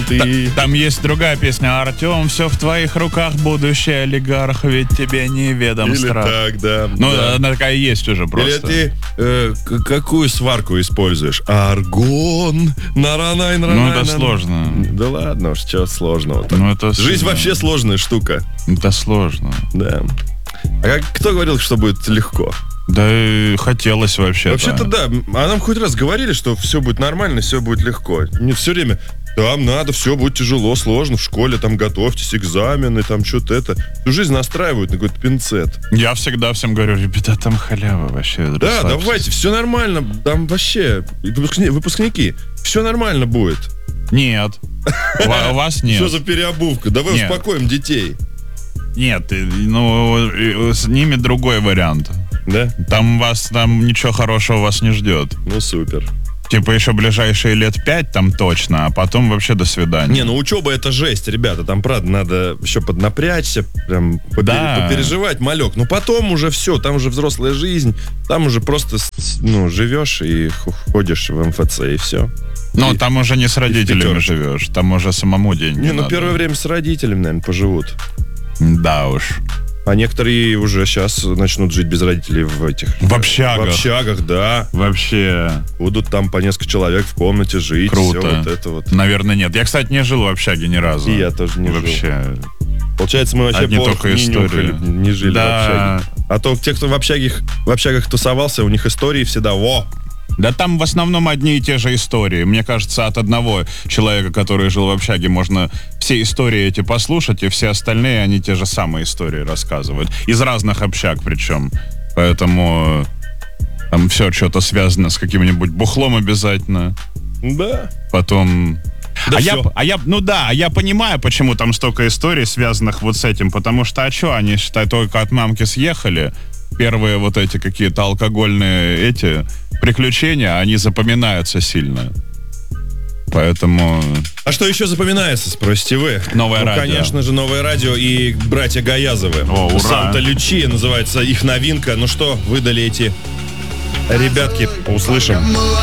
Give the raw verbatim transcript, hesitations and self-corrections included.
ты. Там есть другая песня. Артем, все в твоих руках, будущий олигарх, ведь тебе неведом Или страх. так, да. Ну, да. она такая есть уже просто. Или ты э, к- какую сварку используешь? Аргон. Наранай, Ну, наранай, это на- сложно. Да ладно уж, что сложного-то. Ну, это Жизнь сложно. вообще сложная штука. Это сложно. Да. А как, кто говорил, что будет легко? Да и хотелось вообще-то. Вообще-то да. А нам хоть раз говорили, что все будет нормально, все будет легко. Не все время. Там надо, все будет тяжело, сложно. В школе там готовьтесь, экзамены, там что-то это. Всю жизнь настраивают на какой-то пинцет. Я всегда всем говорю, ребята, там халява вообще. Да, расслабьтесь. давайте, все нормально. Там вообще выпускни- выпускники, все нормально будет. Нет. Ва- У вас нет. Что за переобувка? Давай Нет. успокоим детей. Нет, и- ну, и с ними другой вариант. Да? Там вас, там ничего хорошего вас не ждет. Ну супер. Типа еще ближайшие лет пять там точно, а потом вообще до свидания. Не, ну учеба это жесть, ребята. Там, правда, надо еще поднапрячься, прям попер- Да. попереживать, малек. Но потом уже все, там уже взрослая жизнь. Там уже просто, с- ну, живешь и х- ходишь в эм эф цэ и все. Но и- там уже не с родителями пятерочку. живешь, там уже самому деньги Не, ну надо. первое время с родителями, наверное, поживут. Да уж. А некоторые уже сейчас начнут жить без родителей в этих... В общагах. В общагах, да. Вообще Будут там по несколько человек в комнате жить. круто. Все вот это вот. Наверное, нет. Я, кстати, не жил в общаге ни разу. И я тоже не жил. Вообще. Получается, мы вообще Одни порох только не истории. нюхали, не жили Да. в общаге. А то те, кто в общагах, в общагах тусовался, у них истории всегда во. Да там в основном одни и те же истории. Мне кажется, от одного человека, который жил в общаге, можно все истории эти послушать, и все остальные, они те же самые истории рассказывают. Из разных общаг причем. Поэтому там все что-то связано с каким-нибудь бухлом обязательно. Да. Потом... Да а, всё. я, а я, ну да, а я понимаю, почему там столько историй, связанных вот с этим, потому что, а что, они, считай, только от мамки съехали, первые вот эти какие-то алкогольные эти приключения, они запоминаются сильно. Поэтому... А что еще запоминается, спросите вы? Новое ну, радио. конечно же, новое радио и братья Гаязовы. О, ура. Санта-Лючия называется их новинка. Ну что, выдали эти ребятки. Услышим.